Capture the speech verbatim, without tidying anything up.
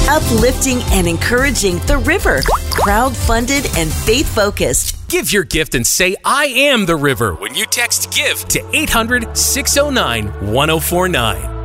Uplifting and encouraging The River. Crowd-funded and faith-focused. Give your gift and say, I am The River, when you text GIVE to eight hundred, six oh nine, one oh four nine.